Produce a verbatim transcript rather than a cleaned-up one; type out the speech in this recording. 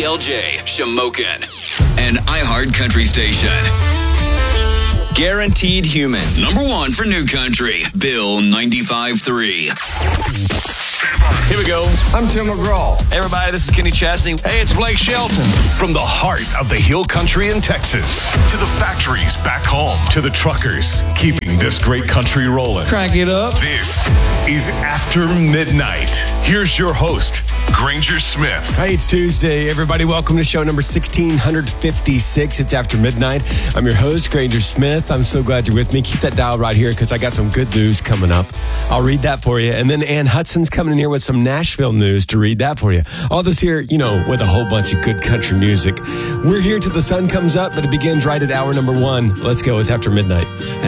L J, Shamokin, and iHeart Country Station. Guaranteed Human. Number one for New Country. Bill ninety-five point three. Here we go. I'm Tim McGraw. Hey, everybody, this is Kenny Chesney. Hey, it's Blake Shelton. From the heart of the Hill Country in Texas to the factories back home to the truckers keeping this great country rolling. Crank it up. This is After Midnight. Here's your host, Granger Smith. Hey, it's Tuesday. Everybody, welcome to show number sixteen fifty-six. It's After Midnight. I'm your host, Granger Smith. I'm so glad you're with me. Keep that dial right here because I got some good news coming up. I'll read that for you. And then Ann Hudson's coming in here with some Nashville news to read that for you. All this here, you know, with a whole bunch of good country music. We're here till the sun comes up, but it begins right at hour number one. Let's go. It's After Midnight.